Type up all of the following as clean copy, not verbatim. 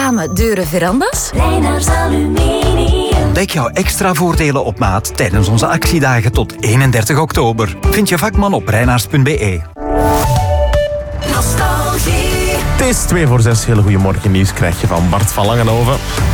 Ramen, deuren, verandas? Leijnaars Aluminium. Ontdek jouw extra voordelen op maat tijdens onze actiedagen tot 31 oktober. Vind je vakman op reinaars.be. Nostalgie. Het is 5:02. Hele goedemorgen nieuws krijg je van Bart van Langenhoven.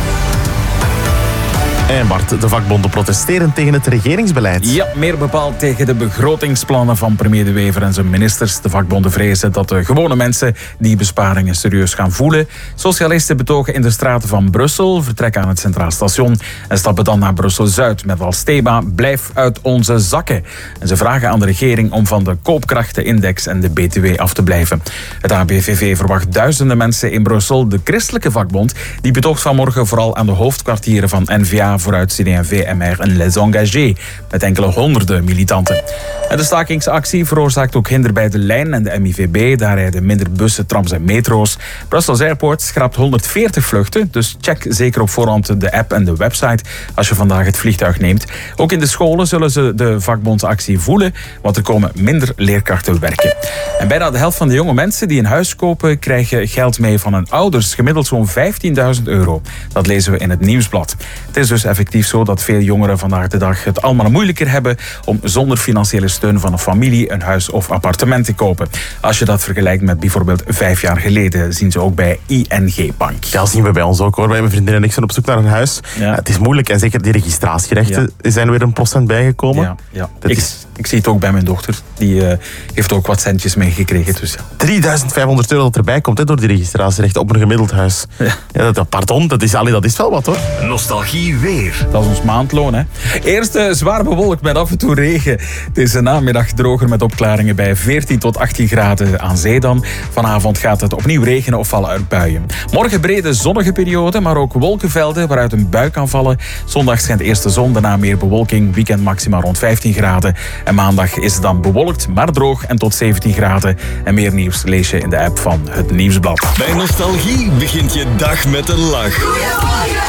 En Bart, de vakbonden protesteren tegen het regeringsbeleid. Ja, meer bepaald tegen de begrotingsplannen van premier De Wever en zijn ministers. De vakbonden vrezen dat de gewone mensen die besparingen serieus gaan voelen. Socialisten betogen in de straten van Brussel, vertrekken aan het Centraal Station en stappen dan naar Brussel-Zuid met als thema blijf uit onze zakken. En ze vragen aan de regering om van de koopkrachtenindex en de BTW af te blijven. Het ABVV verwacht duizenden mensen in Brussel. De christelijke vakbond die betoogt vanmorgen vooral aan de hoofdkwartieren van N-VA, Vooruit, CD&V, MR en Les Engagés, met enkele honderden militanten. En de stakingsactie veroorzaakt ook hinder bij de lijn en de MIVB. Daar rijden minder bussen, trams en metro's. Brussels Airport schrapt 140 vluchten, dus check zeker op voorhand de app en de website als je vandaag het vliegtuig neemt. Ook in de scholen zullen ze de vakbondsactie voelen, want er komen minder leerkrachten werken. En bijna de helft van de jonge mensen die een huis kopen krijgen geld mee van hun ouders, gemiddeld zo'n €15.000. Dat lezen we in het Nieuwsblad. Het is dus effectief zo dat veel jongeren vandaag de dag het allemaal moeilijker hebben om zonder financiële steun van een familie een huis of appartement te kopen. Als je dat vergelijkt met bijvoorbeeld 5 jaar geleden, zien ze ook bij ING Bank. Ja, zien we bij ons ook hoor. Mijn vriendin en ik zijn op zoek naar een huis. Ja. Het is moeilijk en zeker die registratierechten zijn weer 1% bijgekomen. Ja. Ik zie het ook bij mijn dochter. Die heeft ook wat centjes meegekregen. Dus ja. €3.500 dat erbij komt door die registratierechten op een gemiddeld huis. Pardon, dat is wel wat hoor. Nostalgie weer. Dat is ons maandloon, hè. Eerst zwaar bewolkt met af en toe regen. Het is namiddag droger met opklaringen bij 14 tot 18 graden aan zee dan. Vanavond gaat het opnieuw regenen of vallen er buien. Morgen brede zonnige periode, maar ook wolkenvelden waaruit een bui kan vallen. Zondag schijnt eerst de zon, daarna meer bewolking. Weekend maximaal rond 15 graden. En maandag is het dan bewolkt, maar droog en tot 17 graden. En meer nieuws lees je in de app van het Nieuwsblad. Bij Nostalgie begint je dag met een lach. Goedemorgen.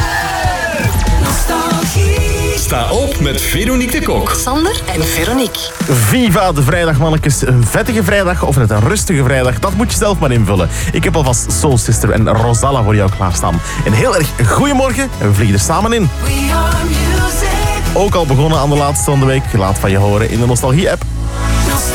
Nostalgie. Sta op met Veronique de Kok. Sander en Veronique. Viva de vrijdagmannetjes. Een vettige vrijdag of net een rustige vrijdag, dat moet je zelf maar invullen. Ik heb alvast Soul Sister en Rosalla voor jou klaarstaan. Een heel erg goeiemorgen en we vliegen er samen in. We are music. Ook al begonnen aan de laatste van de week. Laat van je horen in de Nostalgie-app.